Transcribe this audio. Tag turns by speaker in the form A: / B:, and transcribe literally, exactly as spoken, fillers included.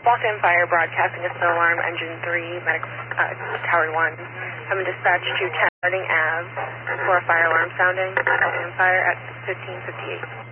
A: Walk-in fire broadcasting a snow alarm, engine three, medic, uh, tower one. I'm dispatched to ten Harding Ave for a fire alarm sounding. Walk-in fire at fifteen fifty-eight.